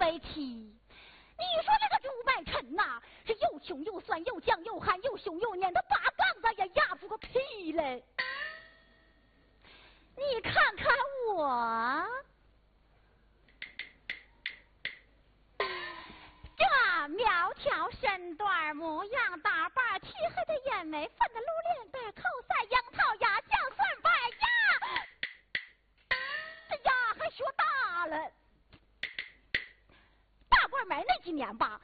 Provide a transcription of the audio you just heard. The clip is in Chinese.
没气。你说这个朱百臣呐，是又凶又酸又犟又悍又凶又黏的八杠子也压不个屁嘞！你看看我，这苗条身段，模样打扮，漆黑的眼眉，粉的露脸蛋，口塞樱桃牙，酱蒜白牙，这牙还学大了。大官没那几年吧，